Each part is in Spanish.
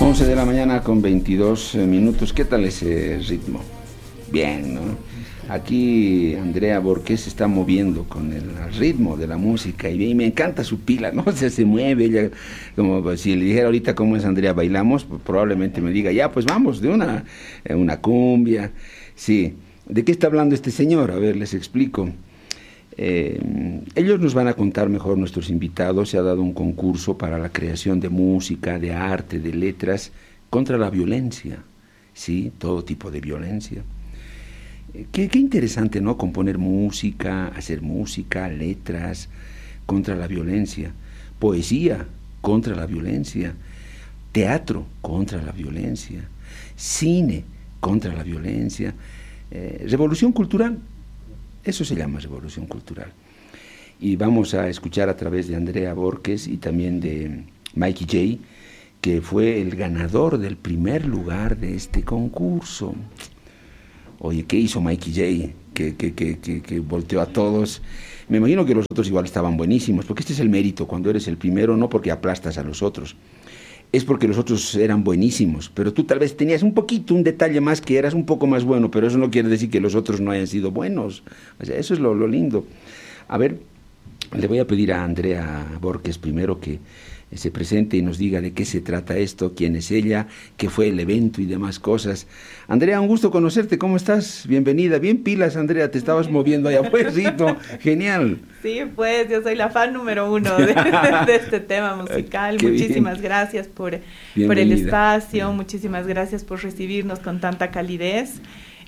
11 de la mañana con 22 minutos. ¿Qué tal ese ritmo? Bien, ¿no? Aquí Andrea Borges se está moviendo con el ritmo de la música y me encanta su pila, ¿no? Se mueve ella, como si le dijera ahorita cómo es Andrea, bailamos, pues probablemente me diga, ya, pues vamos, de una cumbia. Sí. ¿De qué está hablando este señor? A ver, les explico. Ellos nos van a contar mejor, nuestros invitados. Se ha dado un concurso para la creación de música, de arte, de letras contra la violencia, sí, todo tipo de violencia. Qué interesante, ¿no? Componer música, hacer música, letras contra la violencia, poesía contra la violencia, teatro contra la violencia, cine contra la violencia, revolución cultural. Eso se llama revolución cultural. Y vamos a escuchar a través de Andrea Borges y también de Mikey J, que fue el ganador del primer lugar de este concurso. Oye, ¿qué hizo Mikey J? Que volteó a todos. Me imagino que los otros igual estaban buenísimos, porque este es el mérito, cuando eres el primero, no porque aplastas a los otros. Es porque los otros eran buenísimos, pero tú tal vez tenías un detalle más, que eras un poco más bueno, pero eso no quiere decir que los otros no hayan sido buenos. O sea, eso es lo lindo. A ver, le voy a pedir a Andrea Borges primero que se presente y nos diga de qué se trata esto, quién es ella, qué fue el evento y demás cosas. Andrea, un gusto conocerte, ¿cómo estás? Bienvenida, bien pilas, Andrea, te estabas moviendo allá afuercito, genial. Sí, pues yo soy la fan número uno de este tema musical. Muchísimas gracias por el espacio, muchísimas gracias por recibirnos con tanta calidez.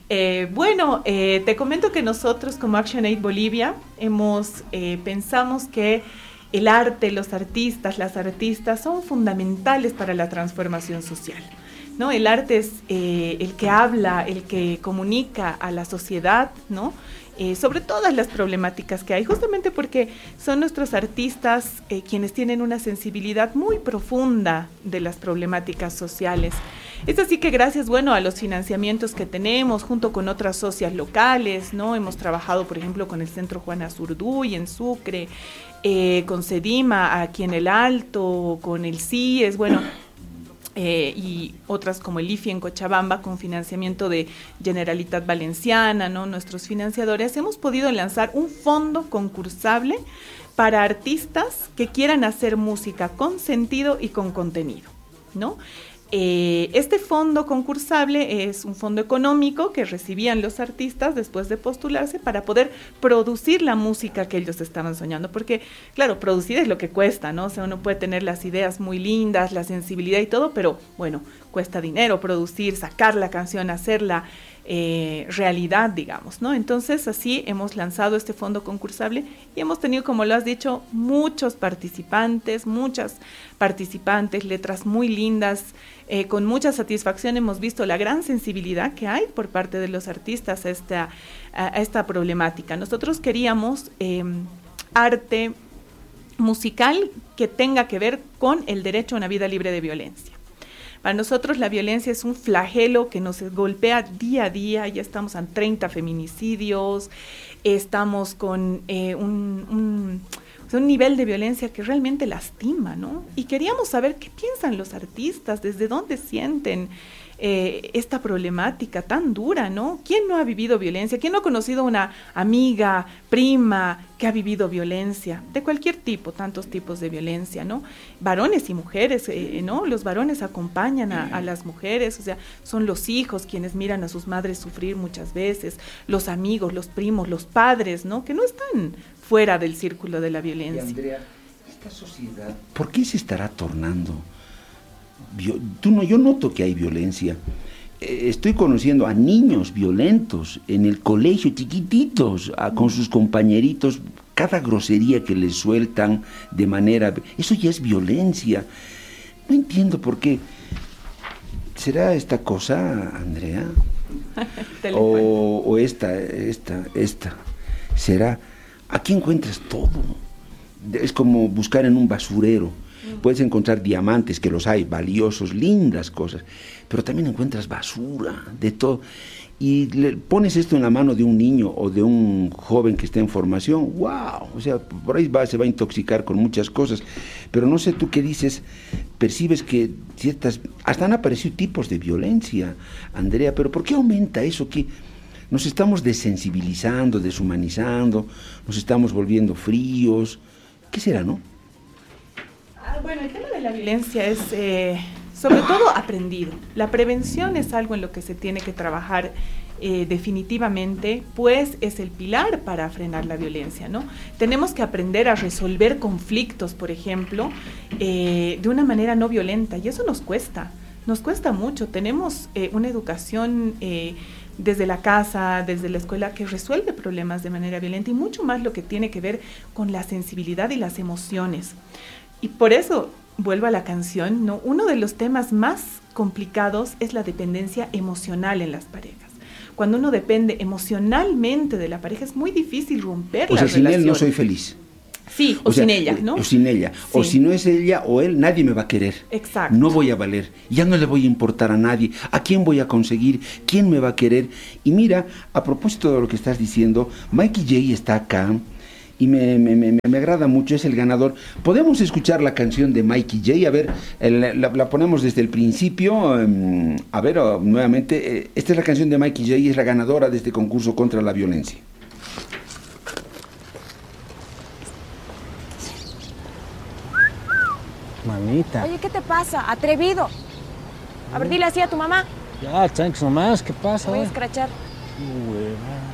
Te comento que nosotros como ActionAid Bolivia pensamos que el arte, los artistas, las artistas son fundamentales para la transformación social, ¿no? El arte es el que habla, el que comunica a la sociedad, ¿no? Sobre todas las problemáticas que hay, justamente porque son nuestros artistas quienes tienen una sensibilidad muy profunda de las problemáticas sociales. Es así que gracias, a los financiamientos que tenemos junto con otras socias locales, ¿no? Hemos trabajado, por ejemplo, con el Centro Juana Zurduy en Sucre, con Sedima aquí en El Alto, con el CIES, y otras como el IFI en Cochabamba con financiamiento de Generalitat Valenciana, ¿no? Nuestros financiadores, hemos podido lanzar un fondo concursable para artistas que quieran hacer música con sentido y con contenido, ¿no? Este fondo concursable es un fondo económico que recibían los artistas después de postularse para poder producir la música que ellos estaban soñando, porque claro, producir es lo que cuesta, ¿no? O sea, uno puede tener las ideas muy lindas, la sensibilidad y todo, pero cuesta dinero producir, sacar la canción, hacerla realidad, digamos, ¿no? Entonces así hemos lanzado este fondo concursable y hemos tenido, como lo has dicho, muchas participantes, letras muy lindas, con mucha satisfacción hemos visto la gran sensibilidad que hay por parte de los artistas a esta problemática. Nosotros queríamos arte musical que tenga que ver con el derecho a una vida libre de violencia. Para nosotros la violencia es un flagelo que nos golpea día a día, ya estamos en 30 feminicidios, estamos con un nivel de violencia que realmente lastima, ¿no? Y queríamos saber qué piensan los artistas, desde dónde sienten esta problemática tan dura, ¿no? ¿Quién no ha vivido violencia? ¿Quién no ha conocido una amiga, prima que ha vivido violencia? De cualquier tipo, tantos tipos de violencia, ¿no? Varones y mujeres, ¿no? Los varones acompañan a las mujeres, o sea, son los hijos quienes miran a sus madres sufrir muchas veces, los amigos, los primos, los padres, ¿no? Que no están fuera del círculo de la violencia. Y Andrea, esta sociedad, ¿por qué se estará tornando? Yo noto que hay violencia. Estoy conociendo a niños violentos en el colegio, chiquititos, con sus compañeritos, cada grosería que les sueltan de manera... Eso ya es violencia. No entiendo por qué. ¿Será esta cosa, Andrea? o esta. ¿Será? Aquí encuentras todo. Es como buscar en un basurero. Puedes encontrar diamantes, que los hay, valiosos, lindas cosas, pero también encuentras basura, de todo. Y le pones esto en la mano de un niño o de un joven que está en formación, ¡wow! O sea, por ahí se va a intoxicar con muchas cosas. Pero no sé tú qué dices, percibes que hasta han aparecido tipos de violencia, Andrea, pero ¿por qué aumenta eso? ¿Qué? Nos estamos desensibilizando, deshumanizando, nos estamos volviendo fríos. ¿Qué será, no? Bueno, el tema de la violencia es sobre todo aprendido. La prevención es algo en lo que se tiene que trabajar definitivamente, pues es el pilar para frenar la violencia, ¿no? Tenemos que aprender a resolver conflictos, por ejemplo, de una manera no violenta, y eso nos cuesta mucho. Tenemos una educación desde la casa, desde la escuela, que resuelve problemas de manera violenta, y mucho más lo que tiene que ver con la sensibilidad y las emociones. Y por eso, vuelvo a la canción, ¿no? Uno de los temas más complicados es la dependencia emocional en las parejas. Cuando uno depende emocionalmente de la pareja, es muy difícil romper las relaciones. O sea, sin él no soy feliz. Sí, o sin ella, ¿no? O sin ella. Sí. O si no es ella o él, nadie me va a querer. Exacto. No voy a valer. Ya no le voy a importar a nadie. ¿A quién voy a conseguir? ¿Quién me va a querer? Y mira, a propósito de lo que estás diciendo, Mikey J está acá y me agrada mucho, es el ganador. ¿Podemos escuchar la canción de Mikey J? A ver, la ponemos desde el principio. A ver, nuevamente, esta es la canción de Mikey J y es la ganadora de este concurso contra la violencia. Mamita. Oye, ¿qué te pasa? Atrevido. A ver, dile así a tu mamá. Ya, tranqui nomás, ¿qué pasa? Voy a escrachar. Hueva.